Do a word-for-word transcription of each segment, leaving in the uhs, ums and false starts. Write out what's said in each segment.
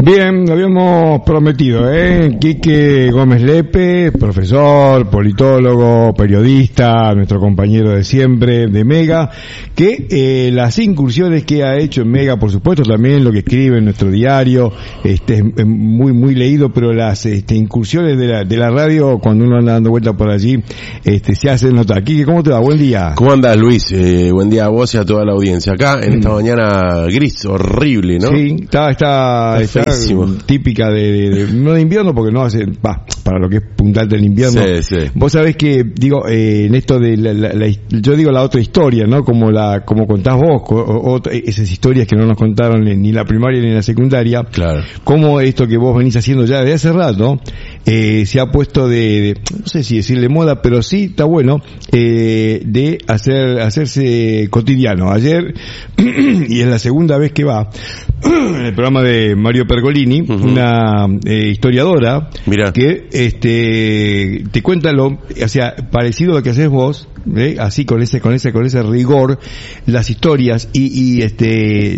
Bien, lo habíamos prometido, ¿eh? Quique Gómez Lepe, profesor, politólogo, periodista, nuestro compañero de siempre de Mega, que eh, las incursiones que ha hecho en Mega, por supuesto, también lo que escribe en nuestro diario, este es muy muy leído, pero las este, incursiones de la de la radio, cuando uno anda dando vuelta por allí, este se hacen notar. Quique, ¿cómo te va? Buen día. ¿Cómo andas, Luis? Eh, buen día a vos y a toda la audiencia. Acá, en mm. esta mañana gris, horrible, ¿no? Sí, está, está, está, está típica de, de, de, no de invierno, porque no hace, va, para lo que es puntal del invierno. Sí, sí. Vos sabés que, digo, eh, en esto de la, la, la, yo digo la otra historia, ¿no? Como la, como contás vos, o, o, esas historias que no nos contaron ni la primaria ni la secundaria. Claro. Como esto que vos venís haciendo ya desde hace rato, eh, se ha puesto de, de, no sé si decirle moda, pero sí está bueno, eh, de hacer, hacerse cotidiano. Ayer, y es la segunda vez que va, en el programa de Mario Pergolini, uh-huh. una eh, historiadora, Mirá. que este te cuenta lo, o sea, parecido a lo que haces vos, ¿eh? Así con ese con ese con ese rigor las historias y, y este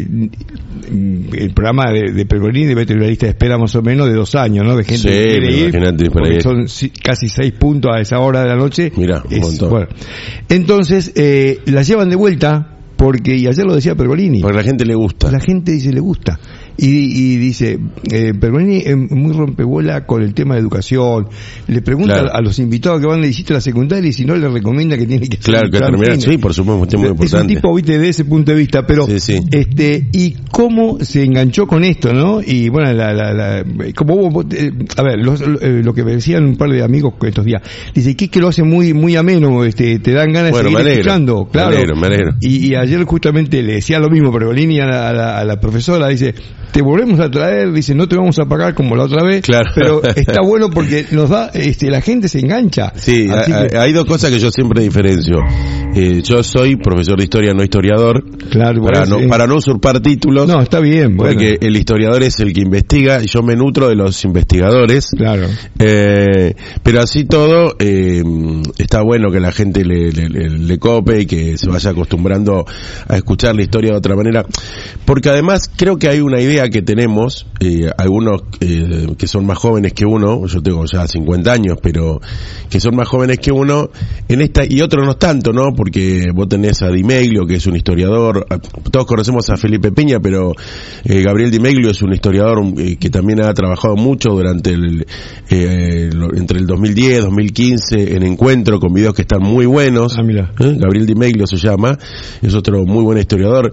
el programa de, de Pergolini debe tener una lista de espera más o menos de dos años, ¿no? De gente sí, que quiere ir, por ahí. son casi seis puntos a esa hora de la noche. Mirá, un es, montón. Bueno, entonces eh, la llevan de vuelta. Porque, y ayer lo decía Pergolini, porque a la gente le gusta. La gente dice le gusta. Y, y dice, eh, Pergolini es muy rompehuela con el tema de educación. Le pregunta claro. a, a los invitados que van de visita a la secundaria y si no le recomienda que tiene que hacer. Claro, que terminar, sí, por supuesto, es muy importante. Es un tipo, viste, de ese punto de vista, pero, sí, sí. este, y cómo se enganchó con esto, ¿no? Y bueno, la, la, la, como vos, eh, a ver, los, eh, lo que me decían un par de amigos estos días, dice, que que lo hace muy, muy ameno, este, te dan ganas bueno, de seguir me escuchando, claro. Me alegro, me alegro. Y, y ayer justamente le decía lo mismo Pergolini a la, a la, a la profesora, dice, te volvemos a traer, dice, no te vamos a pagar como la otra vez, claro. pero está bueno porque nos da, este, la gente se engancha. Sí, a, que... hay dos cosas que yo siempre diferencio. Eh, yo soy profesor de historia, no historiador, claro, para, bueno, no, sí. para no usurpar títulos. No, está bien, bueno. Porque el historiador es el que investiga y yo me nutro de los investigadores. Claro. Eh, pero así todo, eh, está bueno que la gente le, le, le, le cope y que se vaya acostumbrando a escuchar la historia de otra manera. Porque además creo que hay una idea que tenemos, eh, algunos eh, que son más jóvenes que uno, yo tengo ya cincuenta años, pero que son más jóvenes que uno, en esta, y otros no tanto, ¿no? Porque vos tenés a Di Meglio, que es un historiador, todos conocemos a Felipe Piña, pero eh, Gabriel Di Meglio es un historiador eh, que también ha trabajado mucho durante el, eh, lo, entre el dos mil diez, dos mil quince, en Encuentro, con videos que están muy buenos. Ah, mira. ¿Eh? Gabriel Di Meglio se llama, es otro muy buen historiador.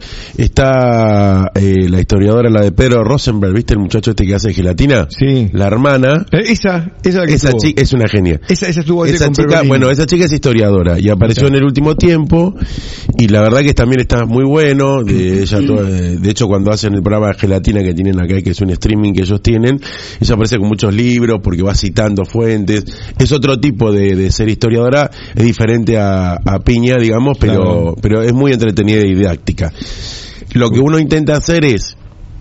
Está eh, la historiadora, la de Pedro Rosenberg, ¿viste el muchacho este que hace gelatina? Sí. La hermana. Eh, esa, esa que esa chica es una genia. Esa, esa estuvo esa con chica, Pergolini. bueno, esa chica es historiadora y apareció en el último tiempo y la verdad que también está muy bueno. De, ella toda, de hecho, cuando hacen el programa de gelatina que tienen acá, que es un streaming que ellos tienen, ella aparece con muchos libros porque va citando fuentes. Es otro tipo de, de ser historiadora, es diferente a, a Piña, digamos, pero, claro. pero es muy entretenida y didáctica. Lo que uno intenta hacer es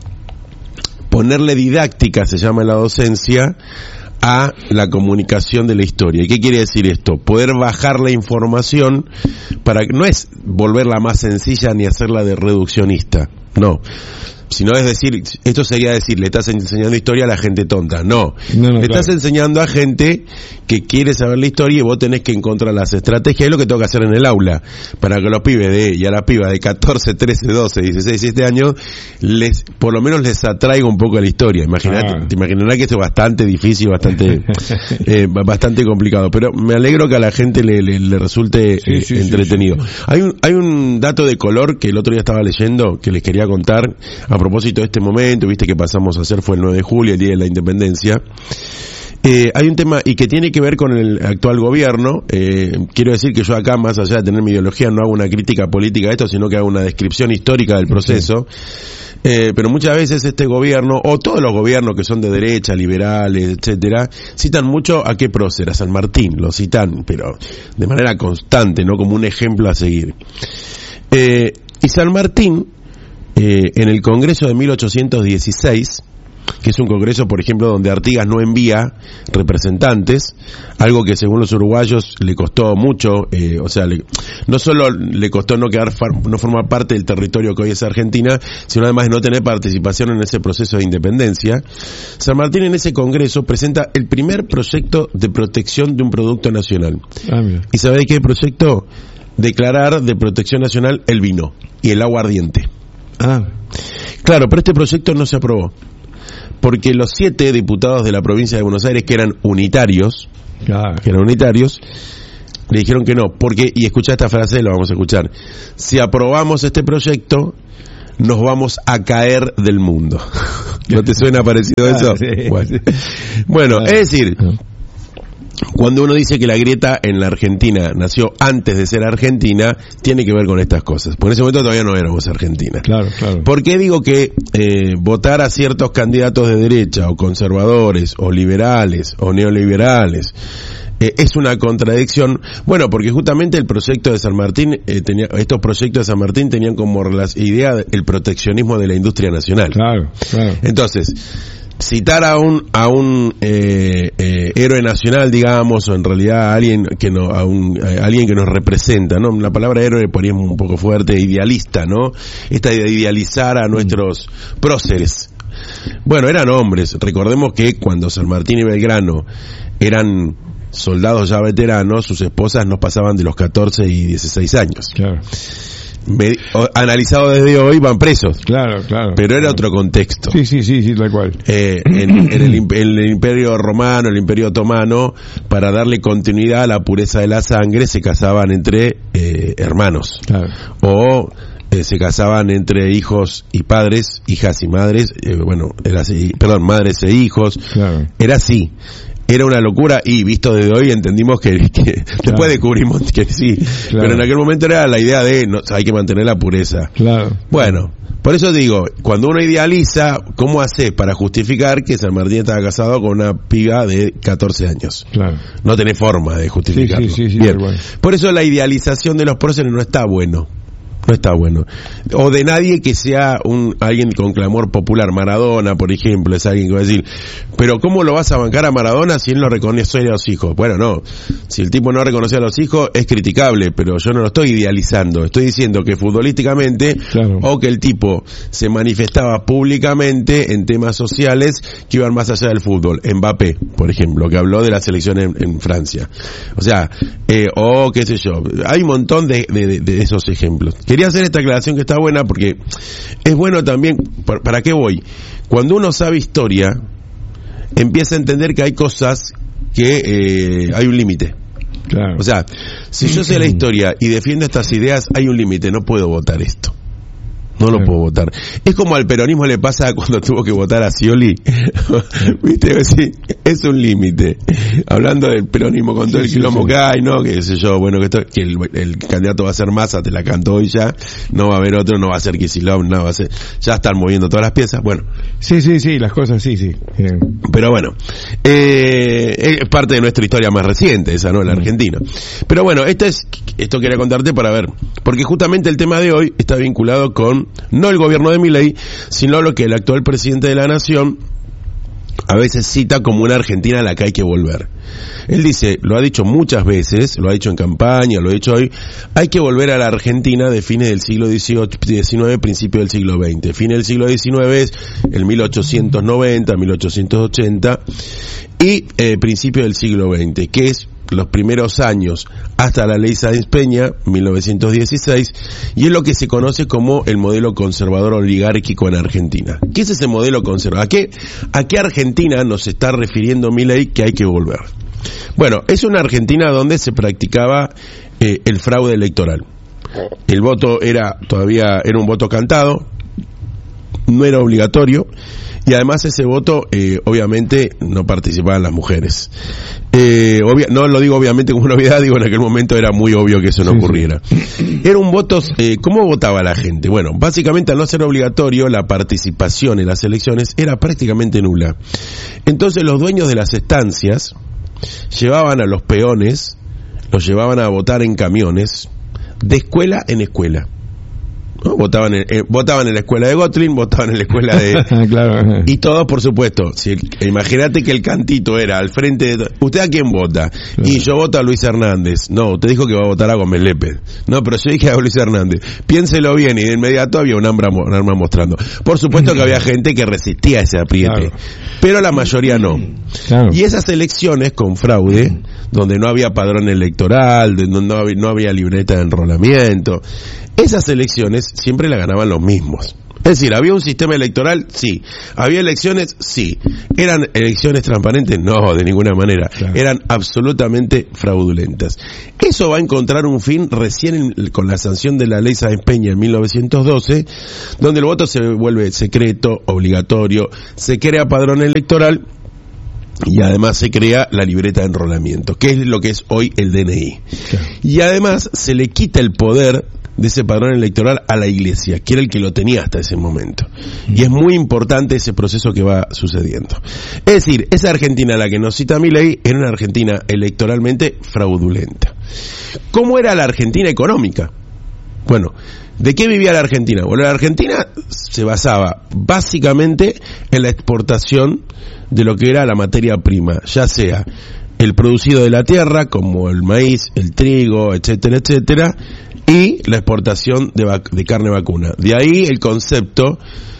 ponerle didáctica, se llama la docencia, a la comunicación de la historia. ¿Y qué quiere decir esto? Poder bajar la información para que no es volverla más sencilla ni hacerla de reduccionista, no. Sino es decir, esto sería decir, le estás enseñando historia a la gente tonta. No, no, no le estás claro. enseñando a gente que quiere saber la historia y vos tenés que encontrar las estrategias. Es lo que tengo que hacer en el aula, para que los pibes de, y a las pibas de catorce, trece, doce, dieciséis, diecisiete años, les, por lo menos les atraiga un poco a la historia. Imaginate, ah. Te imaginarás que esto es bastante difícil, bastante, eh, bastante complicado. Pero me alegro que a la gente le, le, le resulte sí, eh, sí, entretenido. Sí, sí. Hay un, hay un dato de color que el otro día estaba leyendo, que les quería contar, a propósito de este momento, viste que pasamos a hacer, fue el nueve de julio, el día de la independencia. Eh, hay un tema, y que tiene que ver con el actual gobierno. eh, quiero decir que yo acá, más allá de tener mi ideología, no hago una crítica política de esto, sino que hago una descripción histórica del proceso. Eh, pero muchas veces este gobierno, o todos los gobiernos que son de derecha, liberales, etcétera, citan mucho a qué prócer, a San Martín, lo citan, pero de manera constante, no como un ejemplo a seguir. Eh, y San Martín, Eh, en el Congreso de mil ochocientos dieciséis, que es un congreso, por ejemplo, donde Artigas no envía representantes, algo que según los uruguayos le costó mucho, eh, o sea, le, no solo le costó no quedar no formar parte del territorio que hoy es Argentina, sino además de no tener participación en ese proceso de independencia. San Martín en ese congreso presenta el primer proyecto de protección de un producto nacional. Ah, ¿y sabe qué proyecto? Declarar de protección nacional el vino y el aguardiente. Ah. Claro, pero este proyecto no se aprobó, porque los siete diputados de la provincia de Buenos Aires, que eran unitarios, claro. que eran unitarios, le dijeron que no, porque, y escucha esta frase, lo vamos a escuchar, si aprobamos este proyecto, nos vamos a caer del mundo. ¿No te suena parecido eso? Ah, sí, bueno, sí. bueno ah. es decir, cuando uno dice que la grieta en la Argentina nació antes de ser Argentina, tiene que ver con estas cosas. Por ese momento todavía no éramos Argentina. Claro, claro. ¿Por qué digo que eh, votar a ciertos candidatos de derecha, o conservadores, o liberales, o neoliberales, eh, es una contradicción? Bueno, porque justamente el proyecto de San Martín, eh, tenía, estos proyectos de San Martín tenían como la idea el proteccionismo de la industria nacional. Claro, claro. Entonces, citar a un a un eh, eh, héroe nacional, digamos, o en realidad a alguien que no a un a alguien que nos representa, ¿no? La palabra héroe por ahí es un poco fuerte, idealista, ¿no? Esta de idealizar a nuestros próceres. Bueno, eran hombres. Recordemos que cuando San Martín y Belgrano eran soldados ya veteranos, sus esposas no pasaban de los catorce y dieciséis años. Claro. Me, o, analizado desde hoy, van presos. Claro, claro. Pero era claro. otro contexto. Sí, sí, sí, sí, tal cual. Eh, en, en, el, en el Imperio Romano, el Imperio Otomano, para darle continuidad a la pureza de la sangre, se casaban entre eh, hermanos. Claro. O eh, se casaban entre hijos y padres, hijas y madres, eh, bueno, era así, perdón, madres e hijos. Claro. Era así. Era una locura y visto desde hoy entendimos que, que claro. después descubrimos que sí, claro. pero en aquel momento era la idea de no, hay que mantener la pureza. Claro. Bueno, por eso digo, cuando uno idealiza, ¿cómo haces para justificar que San Martín estaba casado con una piba de catorce años? Claro. No tenés forma de justificarlo. Sí, sí, sí, sí, Bien. Por eso la idealización de los próceres no está bueno. No está bueno. O de nadie que sea un alguien con clamor popular. Maradona, por ejemplo, es alguien que va a decir, pero ¿cómo lo vas a bancar a Maradona si él no reconoce a los hijos? Bueno, no. Si el tipo no reconoce a los hijos, es criticable, pero yo no lo estoy idealizando. Estoy diciendo que futbolísticamente, claro. o que el tipo se manifestaba públicamente en temas sociales que iban más allá del fútbol. Mbappé, por ejemplo, que habló de la selección en, en Francia. O sea, eh, o qué sé yo. Hay un montón de, de, de esos ejemplos. Quería hacer esta aclaración que está buena porque es bueno también, ¿para qué voy? Cuando uno sabe historia, empieza a entender que hay cosas que eh, hay un límite. Claro. O sea, si yo sé la historia y defiendo estas ideas, hay un límite, no puedo votar esto. No lo puedo votar. Es como al peronismo le pasa cuando tuvo que votar a Scioli. ¿Viste? Sí, es un límite. Hablando del peronismo con todo sí, el quilombo sí, que hay, ¿no? Que sé yo, bueno, que, esto, que el, el candidato va a ser Massa, te la cantó hoy ya. No va a haber otro, no va a ser Kicillof, no va a ser. Ya están moviendo todas las piezas. Bueno. Sí, sí, sí, las cosas sí, sí. Bien. Pero bueno, eh, es parte de nuestra historia más reciente, esa, ¿no? La Argentina. Pero bueno, esto es, esto quería contarte para ver. Porque justamente el tema de hoy está vinculado con no el gobierno de Milei, sino lo que el actual presidente de la nación a veces cita como una Argentina a la que hay que volver. Él dice, lo ha dicho muchas veces, lo ha dicho en campaña, lo ha dicho hoy, hay que volver a la Argentina de fines del siglo diecinueve, principio del siglo veinte. Fines del siglo diecinueve es el mil ochocientos noventa, mil ochocientos ochenta y eh, principio del siglo veinte, que es los primeros años hasta la ley Sáenz Peña, mil novecientos dieciséis, y es lo que se conoce como el modelo conservador oligárquico en Argentina. ¿Qué es ese modelo conservador? ¿A qué, a qué Argentina nos está refiriendo Milei que hay que volver? Bueno, es una Argentina donde se practicaba eh, el fraude electoral. El voto era todavía era un voto cantado, no era obligatorio, y además ese voto eh, obviamente no participaban las mujeres. Eh, obvia, no lo digo obviamente como novedad, digo en aquel momento era muy obvio que eso no ocurriera. Era un voto, eh, ¿cómo votaba la gente? Bueno, básicamente al no ser obligatorio, la participación en las elecciones era prácticamente nula. Entonces los dueños de las estancias llevaban a los peones, los llevaban a votar en camiones, de escuela en escuela. ¿no? Votaban en, eh, votaban en la escuela de Gotlin, votaban en la escuela de... Claro. Y todos, por supuesto, si el, imagínate que el cantito era al frente de... ¿Usted a quién vota? Claro. Y yo voto a Luis Hernández. No, usted dijo que va a votar a Gómez Lépez. No, pero yo dije a Luis Hernández. Piénselo bien, y de inmediato había un arma, un arma mostrando. Por supuesto que había gente que resistía ese apriete, claro. Pero la mayoría no. Claro. Y esas elecciones con fraude, donde no había padrón electoral, donde no había, no había libreta de enrolamiento, esas elecciones siempre la ganaban los mismos. Es decir, ¿había un sistema electoral? Sí. ¿Había elecciones? Sí. ¿Eran elecciones transparentes? No, de ninguna manera. Claro. Eran absolutamente fraudulentas. Eso va a encontrar un fin recién en, con la sanción de la ley Sáenz Peña en mil novecientos doce, donde el voto se vuelve secreto, obligatorio, se crea padrón electoral y además se crea la libreta de enrolamiento, que es lo que es hoy el D N I. Claro. Y además se le quita el poder de ese padrón electoral a la Iglesia, que era el que lo tenía hasta ese momento. Y es muy importante ese proceso que va sucediendo. Es decir, esa Argentina a la que nos cita Milei era una Argentina electoralmente fraudulenta. ¿Cómo era la Argentina económica? Bueno, ¿de qué vivía la Argentina? Bueno, la Argentina se basaba básicamente en la exportación de lo que era la materia prima, ya sea el producido de la tierra, como el maíz, el trigo, etcétera, etcétera, y la exportación de, vac- de carne vacuna. De ahí el concepto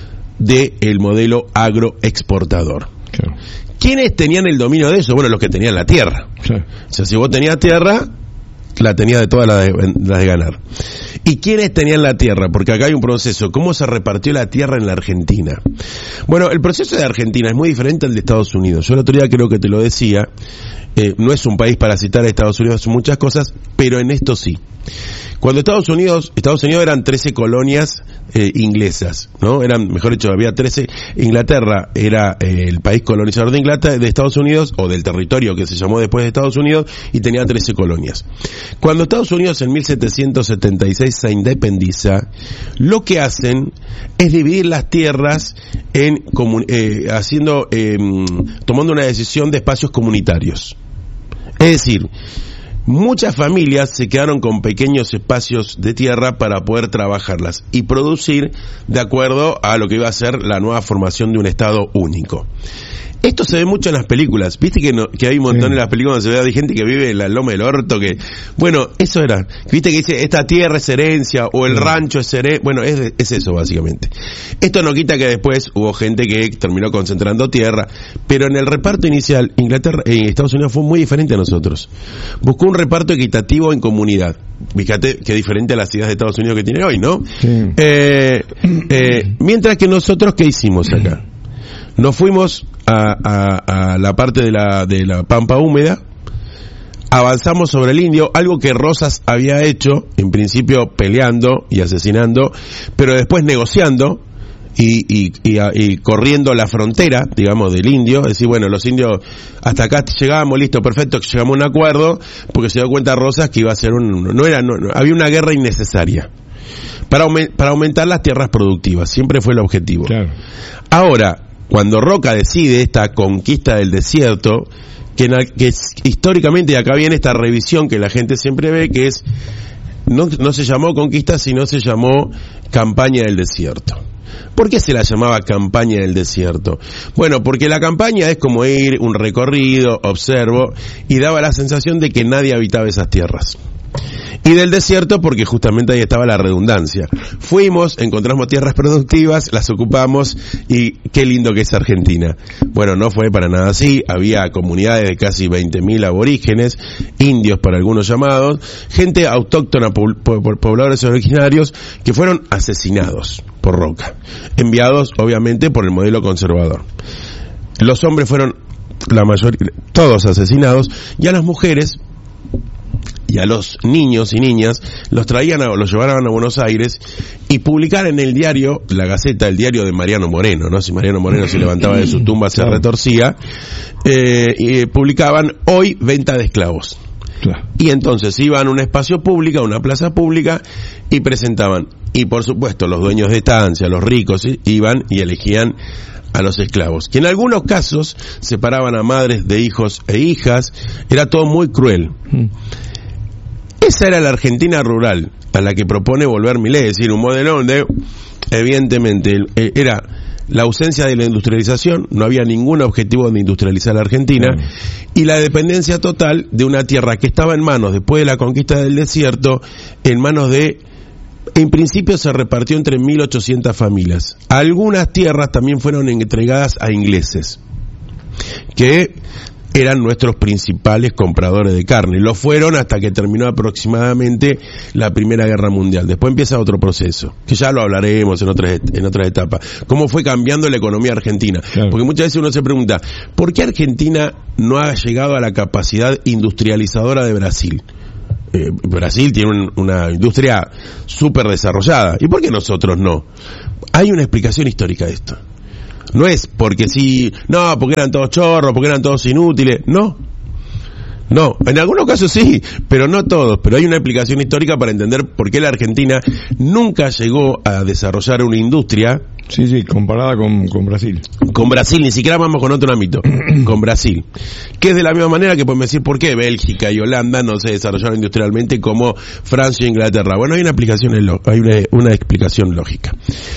del modelo agroexportador. Claro. ¿Quiénes tenían el dominio de eso? Bueno, los que tenían la tierra. Claro. O sea, si vos tenías tierra, la tenías de todas las de, la de ganar. ¿Y quiénes tenían la tierra? Porque acá hay un proceso. ¿Cómo se repartió la tierra en la Argentina? Bueno, el proceso de Argentina es muy diferente al de Estados Unidos. Yo el otro día creo que te lo decía. Eh, no es un país para citar a Estados Unidos en muchas cosas, pero en esto sí. Cuando Estados Unidos, Estados Unidos eran trece colonias eh, inglesas, ¿no? Eran, mejor dicho, había trece. Inglaterra era eh, el país colonizador de Inglaterra, de Estados Unidos, o del territorio que se llamó después de Estados Unidos, y tenía trece colonias. Cuando Estados Unidos en mil setecientos setenta y seis se independiza, lo que hacen es dividir las tierras en comun- eh, haciendo, eh, tomando una decisión de espacios comunitarios. Es decir, muchas familias se quedaron con pequeños espacios de tierra para poder trabajarlas y producir de acuerdo a lo que iba a ser la nueva formación de un Estado único. Esto se ve mucho en las películas. Viste que, no, que hay un montón sí. En las películas donde se ve de gente que vive en la loma del orto, que, bueno, eso era. Viste que dice, esta tierra es herencia, o el sí. rancho es herencia. Bueno, es, es eso básicamente. Esto no quita que después hubo gente que terminó concentrando tierra, pero en el reparto inicial, Inglaterra, eh, Estados Unidos fue muy diferente a nosotros. Buscó un reparto equitativo en comunidad. Fíjate qué diferente a las ideas de Estados Unidos que tiene hoy, ¿no? Sí. Eh, eh, mientras que nosotros, ¿qué hicimos acá? Nos fuimos a, a, a la parte de la, de la pampa húmeda, avanzamos sobre el indio, algo que Rosas había hecho, en principio peleando y asesinando, pero después negociando y, y, y, y corriendo la frontera, digamos, del indio. Es decir, bueno, los indios, hasta acá llegamos, listo, perfecto, llegamos a un acuerdo, porque se dio cuenta Rosas que iba a ser un, no era, no, había una guerra innecesaria. Para, aument, para aumentar las tierras productivas, siempre fue el objetivo. Claro. Ahora, cuando Roca decide esta conquista del desierto, que, que es, históricamente, y acá viene esta revisión que la gente siempre ve, que es, no, no se llamó conquista, sino se llamó campaña del desierto. ¿Por qué se la llamaba campaña del desierto? Bueno, porque la campaña es como ir, un recorrido, observo, y daba la sensación de que nadie habitaba esas tierras. Y del desierto porque justamente ahí estaba la redundancia. Fuimos, encontramos tierras productivas, las ocupamos y qué lindo que es Argentina. Bueno, no fue para nada así. Había comunidades de casi veinte mil aborígenes, indios para algunos llamados, gente autóctona, pobladores originarios que fueron asesinados por Roca, enviados obviamente por el modelo conservador. Los hombres fueron la mayoría, todos asesinados, y a las mujeres y a los niños y niñas los traían, a, los llevaban a Buenos Aires y publicar en el diario, la Gaceta, el diario de Mariano Moreno, ¿no? Si Mariano Moreno se levantaba de su tumba se retorcía, eh, y publicaban hoy venta de esclavos. Claro. Y entonces iban a un espacio público, a una plaza pública, y presentaban, y por supuesto los dueños de estancia, los ricos, iban y elegían a los esclavos, que en algunos casos separaban a madres de hijos e hijas. Era todo muy cruel. Mm. Esa era la Argentina rural. a la que propone volver Milei, es decir, un modelo donde evidentemente era la ausencia de la industrialización, no había ningún objetivo de industrializar la Argentina, mm. y la dependencia total de una tierra que estaba en manos, después de la conquista del desierto, en manos de, en principio se repartió entre mil ochocientas familias. Algunas tierras también fueron entregadas a ingleses, que eran nuestros principales compradores de carne. Lo fueron hasta que terminó aproximadamente la Primera Guerra Mundial. Después empieza otro proceso, que ya lo hablaremos en otras, en otras etapas. Cómo fue cambiando la economía argentina. Claro. Porque muchas veces uno se pregunta, ¿por qué Argentina no ha llegado a la capacidad industrializadora de Brasil? Eh, Brasil tiene un, una industria súper desarrollada. ¿Y por qué nosotros no? Hay una explicación histórica de esto. No es porque sí, no, porque eran todos chorros, porque eran todos inútiles, no. No, en algunos casos sí, pero no todos. Pero hay una explicación histórica para entender por qué la Argentina nunca llegó a desarrollar una industria. Sí, sí, comparada con, con Brasil. Con Brasil, ni siquiera vamos con otro ámbito, con Brasil. Que es de la misma manera que podemos decir por qué Bélgica y Holanda no se desarrollaron industrialmente como Francia e Inglaterra. Bueno, hay una explicación, hay una, una explicación lógica.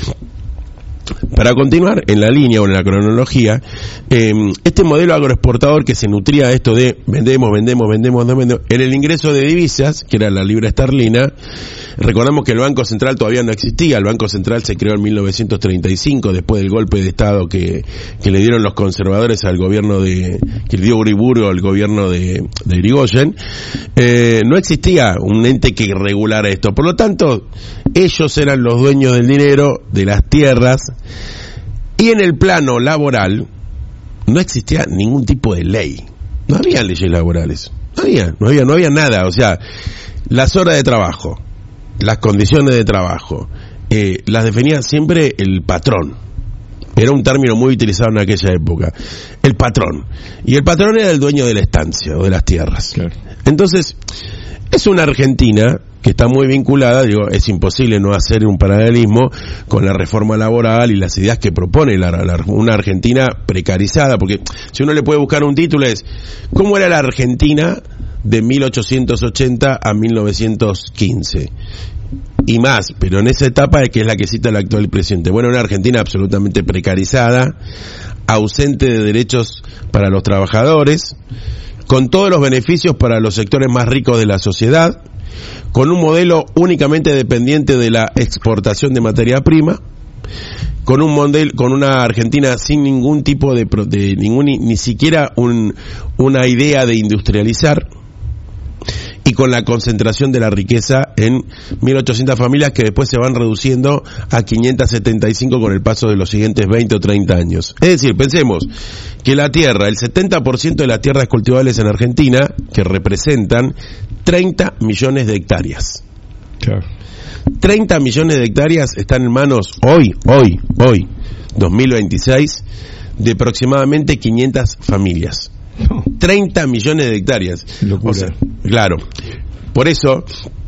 Para continuar en la línea o en la cronología, eh, este modelo agroexportador que se nutría de esto de vendemos, vendemos, vendemos, vendemos, en el ingreso de divisas, que era la libra esterlina, recordamos que el Banco Central todavía no existía, el Banco Central se creó en mil novecientos treinta y cinco, después del golpe de Estado que, que le dieron los conservadores al gobierno de, que le dio Uriburgo al gobierno de, de Irigoyen, eh, no existía un ente que regulara esto, por lo tanto, ellos eran los dueños del dinero, de las tierras, y en el plano laboral no existía ningún tipo de ley, no había leyes laborales, no había, no había, no había nada, o sea, las horas de trabajo, las condiciones de trabajo, eh, las definía siempre el patrón. Era un término muy utilizado en aquella época, el patrón, y el patrón era el dueño de la estancia o de las tierras. Claro. Entonces, es una Argentina que está muy vinculada, digo, es imposible no hacer un paralelismo con la reforma laboral y las ideas que propone la, la, una Argentina precarizada, porque si uno le puede buscar un título es, ¿cómo era la Argentina de mil ochocientos ochenta a mil novecientos quince? Y más, pero en esa etapa es que es la que cita el actual presidente. Bueno, una Argentina absolutamente precarizada, ausente de derechos para los trabajadores, con todos los beneficios para los sectores más ricos de la sociedad, con un modelo únicamente dependiente de la exportación de materia prima, con un modelo, con una Argentina sin ningún tipo de, de ningún, ni, ni siquiera un, una idea de industrializar, y con la concentración de la riqueza en mil ochocientas familias que después se van reduciendo a quinientas setenta y cinco con el paso de los siguientes veinte o treinta años. Es decir, pensemos que la tierra, el setenta por ciento de las tierras cultivables en Argentina, que representan treinta millones de hectáreas. Claro. treinta millones de hectáreas están en manos hoy, hoy, hoy, dos mil veintiséis, de aproximadamente quinientas familias. No. treinta millones de hectáreas. Locura. O sea, claro. Por eso,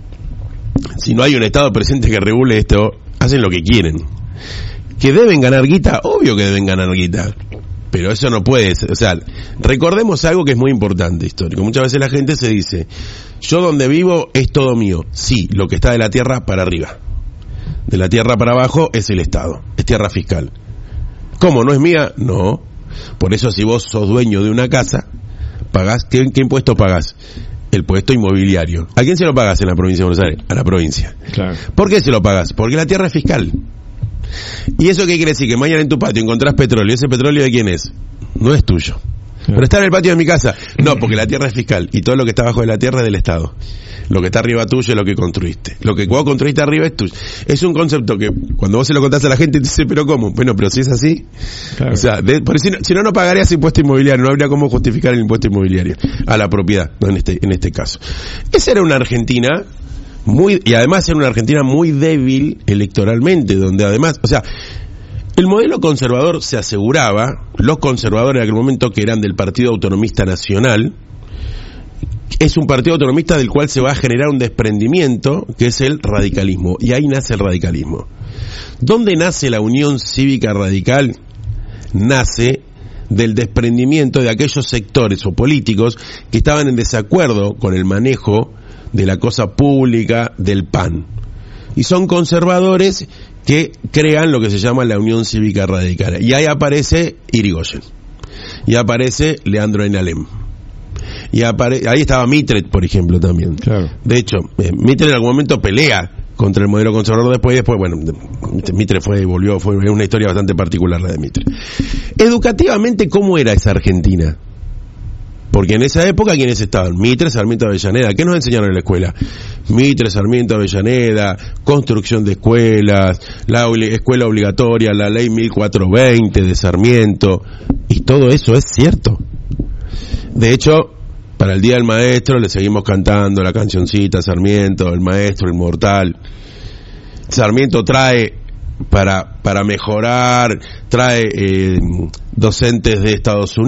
si no hay un Estado presente que regule esto, hacen lo que quieren. ¿Que deben ganar guita? Obvio que deben ganar guita. Pero eso no puede ser. O sea, recordemos algo que es muy importante, histórico. Muchas veces la gente se dice, yo donde vivo es todo mío. Sí, lo que está de la tierra para arriba. De la tierra para abajo es el Estado. Es tierra fiscal. ¿Cómo? ¿No es mía? No. Por eso si vos sos dueño de una casa, pagás, ¿qué, qué impuesto pagás? El impuesto inmobiliario. ¿A quién se lo pagás en la provincia de Buenos Aires? A la provincia. Claro. ¿Por qué se lo pagás? Porque la tierra es fiscal. ¿Y eso qué quiere decir? Que mañana en tu patio encontrás petróleo. ¿Ese petróleo de quién es? No es tuyo. Pero está en el patio de mi casa. No, porque la tierra es fiscal y todo lo que está abajo de la tierra es del Estado. Lo que está arriba tuyo es lo que construiste. Lo que vos construiste arriba es tuyo. Es un concepto que cuando vos se lo contás a la gente te dice, ¿pero cómo? Bueno, pero si es así, claro. O sea, de, si, no, si no, no pagarías impuesto inmobiliario, no habría cómo justificar el impuesto inmobiliario a la propiedad, no en este, en este caso. Esa era una Argentina muy, y además era una Argentina muy débil electoralmente, donde además, o sea, el modelo conservador se aseguraba, los conservadores en aquel momento que eran del Partido Autonomista Nacional, es un partido autonomista del cual se va a generar un desprendimiento, que es el radicalismo, y ahí nace el radicalismo. ¿Dónde nace la Unión Cívica Radical? Nace del desprendimiento de aquellos sectores o políticos que estaban en desacuerdo con el manejo de la cosa pública, del P A N. Y son conservadores que crean lo que se llama la Unión Cívica Radical. Y ahí aparece Irigoyen. Y aparece Leandro Einalem. Y apare- ahí estaba Mitre, por ejemplo, también. Claro. De hecho, eh, Mitre en algún momento pelea contra el modelo conservador después, y después, bueno, Mitre fue y volvió, fue una historia bastante particular la de Mitre. Educativamente, ¿cómo era esa Argentina? Porque en esa época, ¿quiénes estaban? Mitre, Sarmiento, Avellaneda. ¿Qué nos enseñaron en la escuela? Mitre, Sarmiento, Avellaneda, construcción de escuelas, la obli- escuela obligatoria, la ley mil cuatrocientos veinte de Sarmiento, y todo eso es cierto. De hecho, para el Día del Maestro le seguimos cantando la cancioncita Sarmiento, el maestro inmortal. Sarmiento trae para para mejorar, trae eh, docentes de Estados Unidos.